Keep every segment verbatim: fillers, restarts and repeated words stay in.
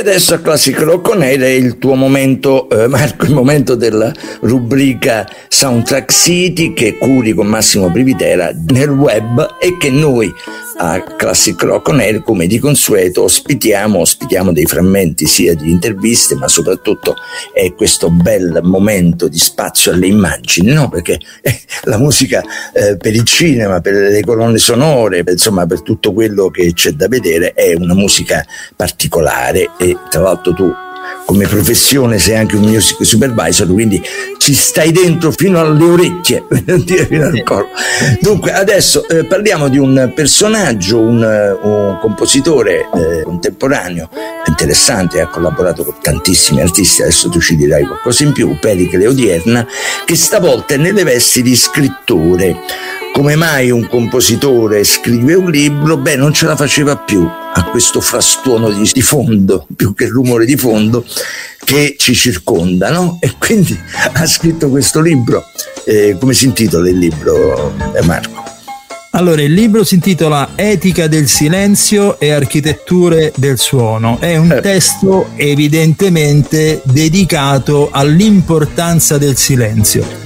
adesso a Classic Rock On Air è il tuo momento, eh, Marco, il momento della rubrica Soundtrack City che curi con Massimo Privitera nel web e che noi a Classic Rock On Air, come di consueto, ospitiamo, ospitiamo dei frammenti sia di interviste, ma soprattutto è questo bel momento di spazio alle immagini, no? Perché eh, la musica eh, per il cinema, per le colonne sonore, per, insomma per tutto quello che c'è da vedere è una musica particolare e tra l'altro tu come professione sei anche un music supervisor, quindi ci stai dentro fino alle orecchie, fino al corpo. Dunque adesso eh, parliamo di un personaggio, un, un compositore eh, contemporaneo interessante, ha collaborato con tantissimi artisti, adesso tu ci dirai qualcosa in più, Pericle Odierna, che stavolta è nelle vesti di scrittore. Come mai un compositore scrive un libro? Beh, non ce la faceva più a questo frastuono di, di fondo, più che il rumore di fondo che ci circonda, no? E quindi ha scritto questo libro. Eh, come si intitola il libro, eh, Marco? Allora, il libro si intitola Etica del silenzio e architetture del suono. È un eh. testo evidentemente dedicato all'importanza del silenzio.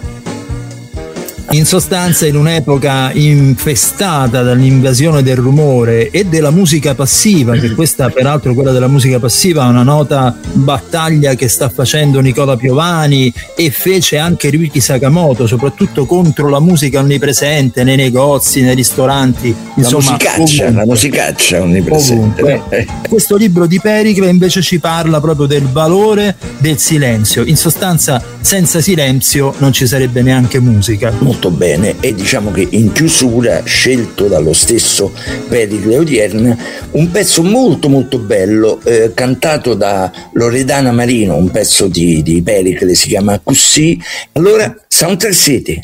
In sostanza, in un'epoca infestata dall'invasione del rumore e della musica passiva, che questa peraltro, quella della musica passiva, è una nota battaglia che sta facendo Nicola Piovani e fece anche Ryuichi Sakamoto, soprattutto contro la musica onnipresente nei negozi, nei ristoranti, insomma, la musicaccia, ovunque. la musicaccia onnipresente. Ovunque. Questo libro di Pericle invece ci parla proprio del valore del silenzio. In sostanza, senza silenzio non ci sarebbe neanche musica. Molto bene, e diciamo che in chiusura, scelto dallo stesso Pericle Odierna, un pezzo molto molto bello, eh, cantato da Loredana Marino, un pezzo di, di Pericle, si chiama Così. Allora, Soundtrack City.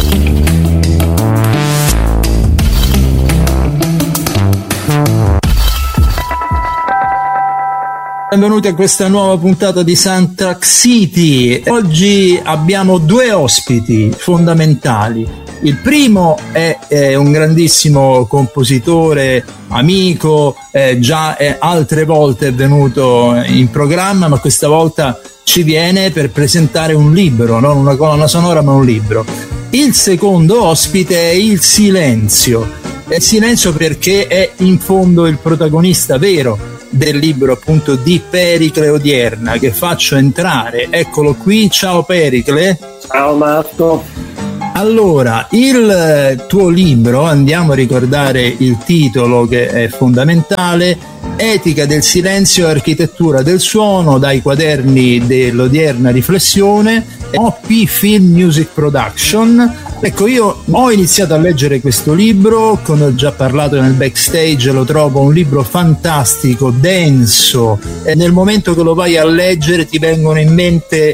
Benvenuti a questa nuova puntata di Soundtrack City. Oggi abbiamo due ospiti fondamentali. Il primo è, è un grandissimo compositore, amico, eh, già è, altre volte è venuto in programma, ma questa volta ci viene per presentare un libro, non una colonna sonora ma un libro. Il secondo ospite è il silenzio. Il silenzio perché è in fondo il protagonista vero del libro, appunto, di Pericle Odierna, che faccio entrare. Eccolo qui. Ciao Pericle. Ciao Marco. Allora, il tuo libro, andiamo a ricordare il titolo che è fondamentale: Etica del silenzio e architettura del suono, dai quaderni dell'Odierna Riflessione, O P Film Music Production. Ecco, io ho iniziato a leggere questo libro, come ho già parlato nel backstage, lo trovo un libro fantastico, denso, e nel momento che lo vai a leggere ti vengono in mente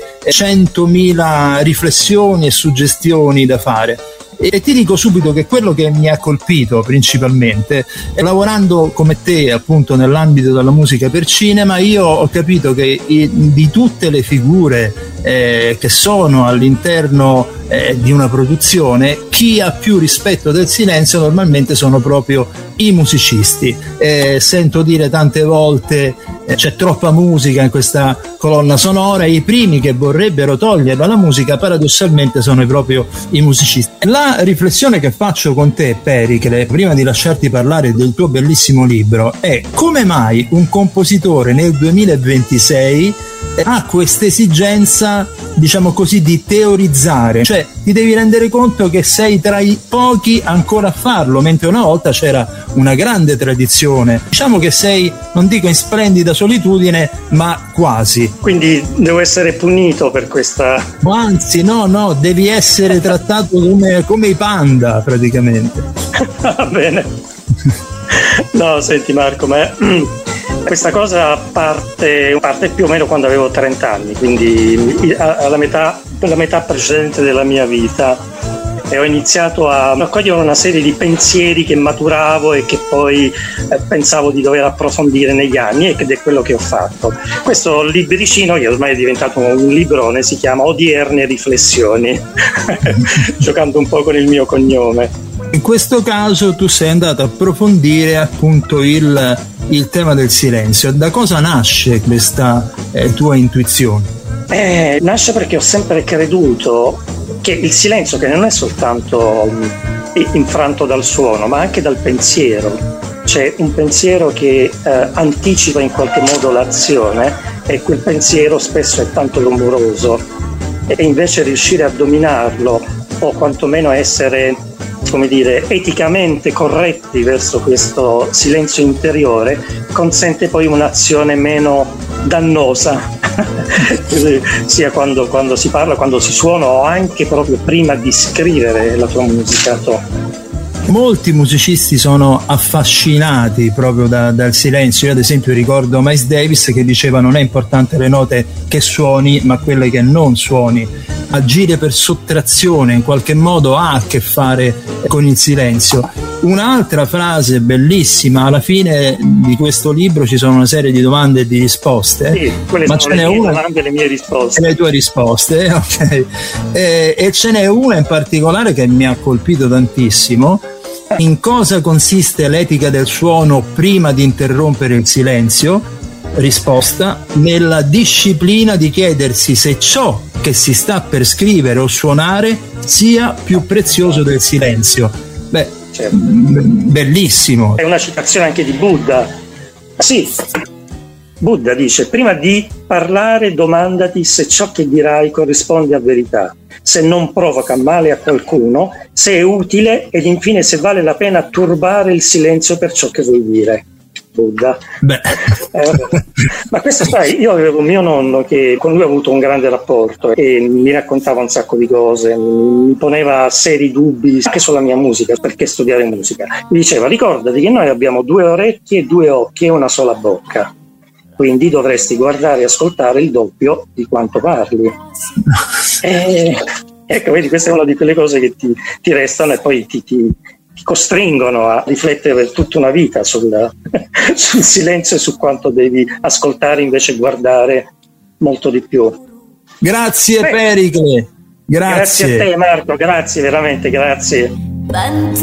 centomila riflessioni e suggestioni da fare. E ti dico subito che quello che mi ha colpito principalmente è, lavorando come te appunto nell'ambito della musica per cinema, io ho capito che i, di tutte le figure eh, che sono all'interno eh, di una produzione, chi ha più rispetto del silenzio normalmente sono proprio i musicisti. Eh, sento dire tante volte eh, c'è troppa musica in questa colonna sonora, e i primi che vorrebbero toglierla la musica paradossalmente sono proprio i musicisti. La riflessione che faccio con te, Pericle, prima di lasciarti parlare del tuo bellissimo libro, è: come mai un compositore nel duemilaventisei ha questa esigenza, diciamo così, di teorizzare? Cioè, ti devi rendere conto che sei tra i pochi ancora a farlo, mentre una volta c'era una grande tradizione. Diciamo che sei, non dico in splendida solitudine, ma quasi. Quindi devo essere punito per questa... Anzi, no, no, devi essere trattato come, come i panda, praticamente. Va bene. No, senti Marco, ma questa cosa parte, parte più o meno quando avevo trenta anni, quindi alla metà, la metà precedente della mia vita, e ho iniziato a raccogliere una serie di pensieri che maturavo e che poi eh, pensavo di dover approfondire negli anni, ed è quello che ho fatto. Questo libricino, che ormai è diventato un librone, si chiama Odierne Riflessioni, giocando un po' con il mio cognome. In questo caso tu sei andato a approfondire appunto il il tema del silenzio. Da cosa nasce questa eh, tua intuizione? Eh, nasce perché ho sempre creduto che il silenzio, che non è soltanto infranto dal suono, ma anche dal pensiero, c'è un pensiero che eh, anticipa in qualche modo l'azione, e quel pensiero spesso è tanto rumoroso, e invece riuscire a dominarlo, o quantomeno essere, come dire, eticamente corretti verso questo silenzio interiore, consente poi un'azione meno dannosa sia quando, quando si parla, quando si suona, o anche proprio prima di scrivere la tua musica. Molti musicisti sono affascinati proprio da, dal silenzio. Io ad esempio ricordo Miles Davis che diceva: non è importante le note che suoni, ma quelle che non suoni. Agire per sottrazione in qualche modo ha a che fare con il silenzio. Un'altra frase bellissima, alla fine di questo libro ci sono una serie di domande e di risposte, sì, quelle ma sono ce le n'è mie una, domande e le mie risposte. le tue risposte, ok. E, e ce n'è una in particolare che mi ha colpito tantissimo. In cosa consiste l'etica del suono prima di interrompere il silenzio? Risposta: nella disciplina di chiedersi se ciò che si sta per scrivere o suonare sia più prezioso del silenzio. Beh, certo. Bellissimo. È una citazione anche di Buddha. Sì, Buddha dice: prima di parlare domandati se ciò che dirai corrisponde a verità, se non provoca male a qualcuno, se è utile, ed infine se vale la pena turbare il silenzio per ciò che vuoi dire. Buddha. Beh. Eh, ma questo, sai, io avevo mio nonno che con lui ho avuto un grande rapporto e mi raccontava un sacco di cose, mi poneva seri dubbi anche sulla mia musica, perché studiare musica. Mi diceva: ricordati che noi abbiamo due orecchie, due occhi e una sola bocca, quindi dovresti guardare e ascoltare il doppio di quanto parli. E, ecco, vedi, questa è una di quelle cose che ti, ti restano e poi ti, ti, ti costringono a riflettere per tutta una vita sul, sul silenzio e su quanto devi ascoltare, invece guardare molto di più. Grazie. Beh, Pericle, grazie. Grazie a te Marco, grazie, veramente grazie.